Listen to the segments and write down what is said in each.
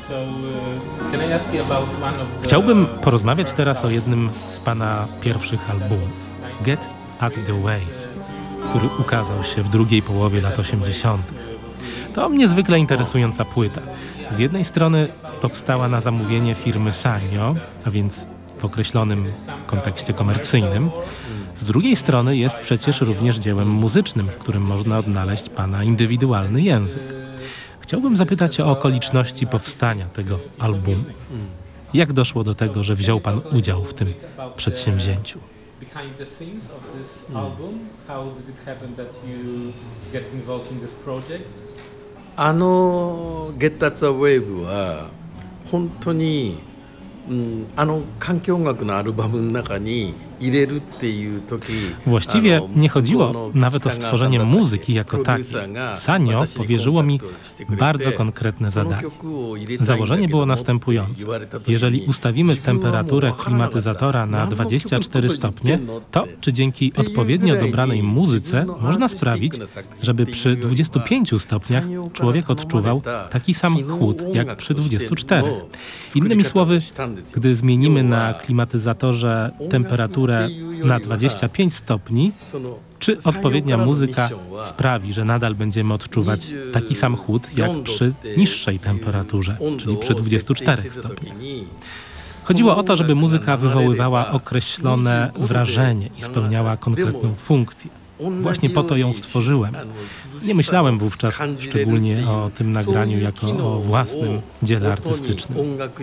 Chciałbym porozmawiać teraz o jednym z pana pierwszych albumów, Get at the Wave, który ukazał się w drugiej połowie lat 80. To niezwykle interesująca płyta. Z jednej strony powstała na zamówienie firmy Sanyo, a więc w określonym kontekście komercyjnym. Z drugiej strony jest przecież również dziełem muzycznym, w którym można odnaleźć pana indywidualny język. Chciałbym zapytać o okoliczności powstania tego albumu. Jak doszło do tego, że wziął pan udział w tym przedsięwzięciu? Get at the Wave は本当に環境音楽のアルバムの中に入れるっていう時 Właściwie nie chodziło nawet o stworzenie muzyki jako takiej. Sanyo powierzyło mi bardzo konkretne zadanie. Założenie było następujące. Jeżeli ustawimy temperaturę klimatyzatora na 24 stopnie, to czy dzięki odpowiednio dobranej muzyce można sprawić, żeby przy 25 stopniach człowiek odczuwał taki sam chłód jak przy 24. Innymi słowy, gdy zmienimy na klimatyzatorze temperaturę na 25 stopni, czy odpowiednia muzyka sprawi, że nadal będziemy odczuwać taki sam chłód jak przy niższej temperaturze, czyli przy 24 stopniach. Chodziło o to, żeby muzyka wywoływała określone wrażenie i spełniała konkretną funkcję. Właśnie po to ją stworzyłem. Nie myślałem wówczas szczególnie o tym nagraniu jako o własnym dziele artystycznym.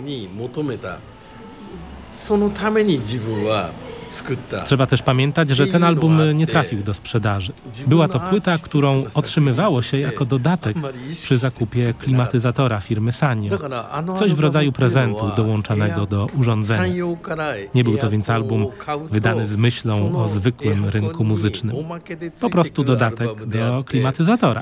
Trzeba też pamiętać, że ten album nie trafił do sprzedaży. Była to płyta, którą otrzymywało się jako dodatek przy zakupie klimatyzatora firmy Sanyo. Coś w rodzaju prezentu dołączanego do urządzenia. Nie był to więc album wydany z myślą o zwykłym rynku muzycznym. Po prostu dodatek do klimatyzatora.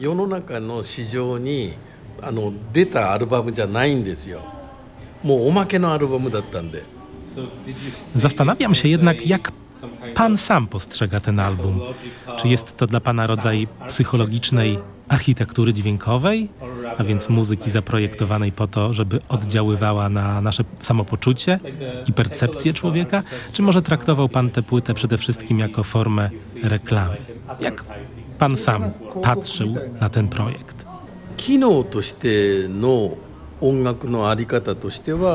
Zastanawiam się jednak, jak pan sam postrzega ten album. Czy jest to dla pana rodzaj psychologicznej architektury dźwiękowej, a więc muzyki zaprojektowanej po to, żeby oddziaływała na nasze samopoczucie i percepcję człowieka? Czy może traktował pan tę płytę przede wszystkim jako formę reklamy? Jak pan sam patrzył na ten projekt?